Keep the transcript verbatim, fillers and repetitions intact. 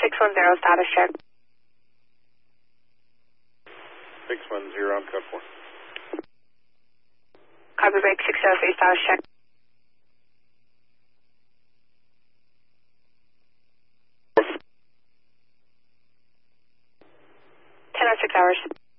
six one zero, status check. six one zero, on code four. Copy break six zero three, status check. ten oh six hours.